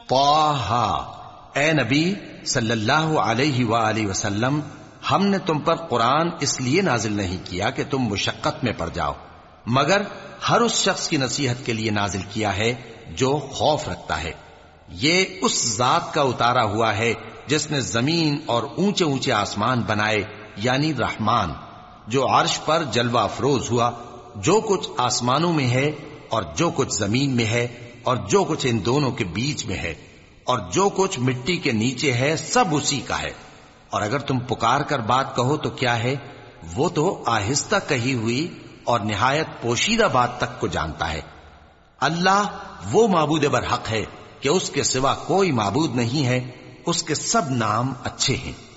ताहा, ए नबी सल्लल्लाहु अलैहि वआलिहि वसल्लम, हमने तुम पर कुरान इसलिए नाजिल नहीं किया कि तुम मुशक्कत में पड़ जाओ, मगर हर उस शख्स की नसीहत के लिए नाजिल किया है जो खौफ रखता है। ये उस जात का उतारा हुआ है जिसने जमीन और ऊंचे ऊंचे आसमान बनाए, यानी रहमान, जो अर्श पर जलवा अफरोज हुआ। जो कुछ आसमानों में है और जो कुछ जमीन में है और जो कुछ इन दोनों के बीच में है और जो कुछ मिट्टी के नीचे है, सब उसी का है। और अगर तुम पुकार कर बात कहो तो क्या है, वो तो आहिस्ता कही हुई और निहायत पोशीदा बात तक को जानता है। अल्लाह वो माबूद बरहक है कि उसके सिवा कोई माबूद नहीं है, उसके सब नाम अच्छे हैं।